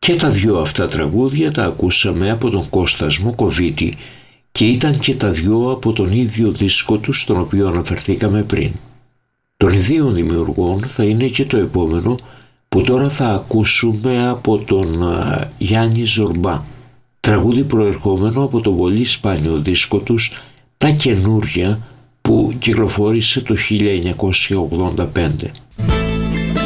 Και τα δυο αυτά τραγούδια τα ακούσαμε από τον Κώστα Σμοκοβίτη και ήταν και τα δυο από τον ίδιο δίσκο του στον οποίο αναφερθήκαμε πριν. Των ιδίων δημιουργών θα είναι και το επόμενο που τώρα θα ακούσουμε από τον Γιάννη Ζορμπά, τραγούδι προερχόμενο από τον πολύ σπάνιο δίσκο τους «Τα Καινούρια» που κυκλοφόρησε το 1985.